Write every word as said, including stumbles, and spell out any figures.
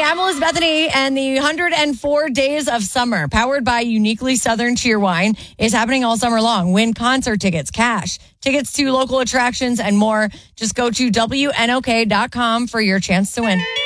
I'm Elizabeth Bethany, and the one hundred four Days of Summer, powered by Uniquely Southern Cheerwine, is happening all summer long. Win concert tickets, cash, tickets to local attractions, and more. Just go to W N O K dot com for your chance to win.